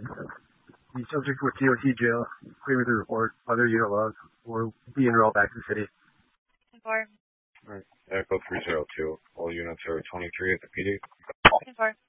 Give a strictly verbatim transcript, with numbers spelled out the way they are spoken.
The subject was T O T jail. Clear with the report. Other unit logs. Or be enrolled back to the city. Four. Alright. Echo three zero two. All units are twenty-three at the P D. Four.